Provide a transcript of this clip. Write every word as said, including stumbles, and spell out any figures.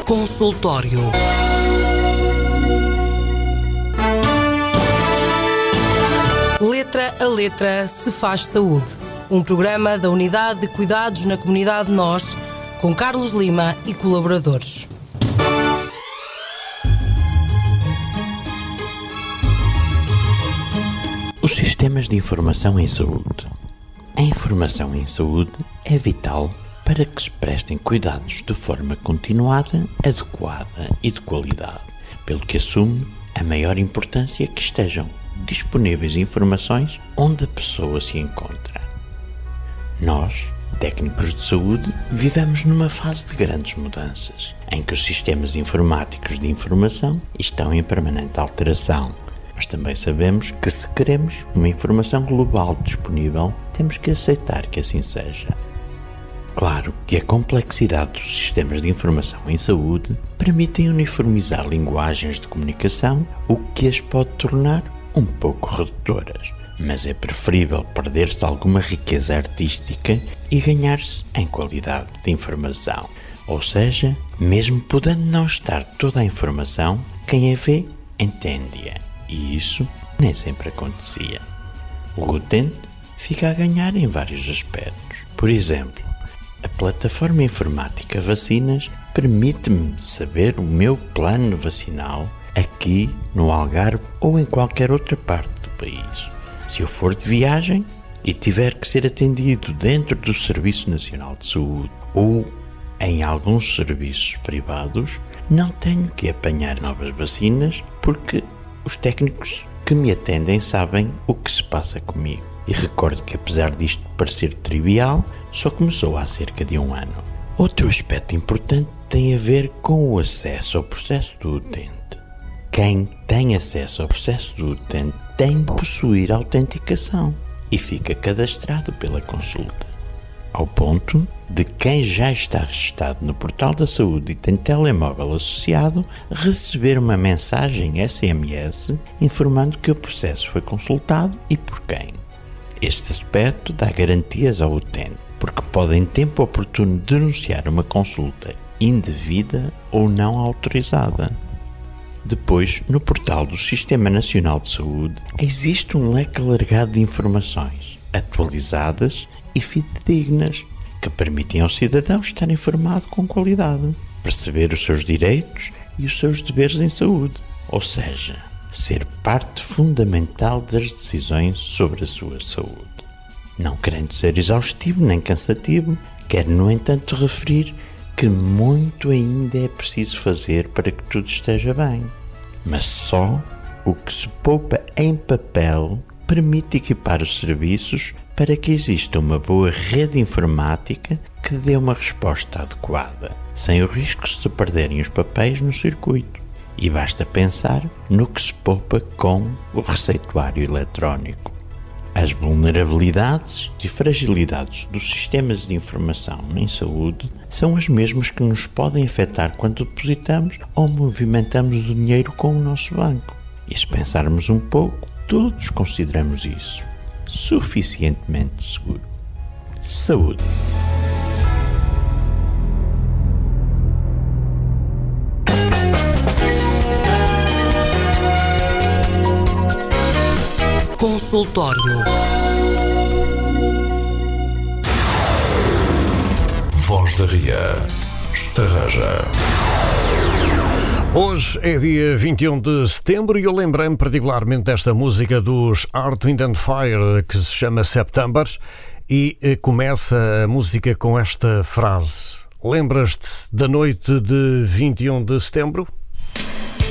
Consultório. Letra a letra se faz saúde. Um programa da Unidade de Cuidados na Comunidade Nós, com Carlos Lima e colaboradores. Os sistemas de informação em saúde. A informação em saúde é vital para que se prestem cuidados de forma continuada, adequada e de qualidade, pelo que assume a maior importância que estejam disponíveis informações onde a pessoa se encontra. Nós, técnicos de saúde, vivemos numa fase de grandes mudanças, em que os sistemas informáticos de informação estão em permanente alteração. Mas também sabemos que, se queremos uma informação global disponível, temos que aceitar que assim seja. Claro que a complexidade dos sistemas de informação em saúde permitem uniformizar linguagens de comunicação, o que as pode tornar um pouco redutoras. Mas é preferível perder-se alguma riqueza artística e ganhar-se em qualidade de informação. Ou seja, mesmo podendo não estar toda a informação, quem a vê, entende-a. E isso nem sempre acontecia. O utente fica a ganhar em vários aspectos. Por exemplo, a plataforma informática Vacinas permite-me saber o meu plano vacinal aqui no Algarve ou em qualquer outra parte do país. Se eu for de viagem e tiver que ser atendido dentro do Serviço Nacional de Saúde ou em alguns serviços privados, não tenho que apanhar novas vacinas porque os técnicos que me atendem sabem o que se passa comigo. E recordo que, apesar disto parecer trivial, só começou há cerca de um ano. Outro aspecto importante tem a ver com o acesso ao processo do utente. Quem tem acesso ao processo do utente tem de possuir autenticação e fica cadastrado pela consulta, ao ponto de quem já está registado no Portal da Saúde e tem telemóvel associado receber uma mensagem S M S informando que o processo foi consultado e por quem. Este aspecto dá garantias ao utente, porque pode em tempo oportuno denunciar uma consulta indevida ou não autorizada. Depois, no portal do Sistema Nacional de Saúde, existe um leque alargado de informações, atualizadas e fidedignas, que permitem ao cidadão estar informado com qualidade, perceber os seus direitos e os seus deveres em saúde, ou seja, ser parte fundamental das decisões sobre a sua saúde. Não querendo ser exaustivo nem cansativo, quero, no entanto, referir que muito ainda é preciso fazer para que tudo esteja bem. Mas só o que se poupa em papel permite equipar os serviços para que exista uma boa rede informática que dê uma resposta adequada, sem o risco de se perderem os papéis no circuito. E basta pensar no que se poupa com o receituário eletrónico. As vulnerabilidades e fragilidades dos sistemas de informação em saúde são as mesmas que nos podem afetar quando depositamos ou movimentamos o dinheiro com o nosso banco. E se pensarmos um pouco, todos consideramos isso suficientemente seguro. Saúde. Consultório. Voz da Ria. Estarraja. Hoje é dia vinte e um de setembro e eu lembrei-me particularmente desta música dos Earth, Wind and Fire que se chama September e começa a música com esta frase: lembras-te da noite de vinte e um de setembro?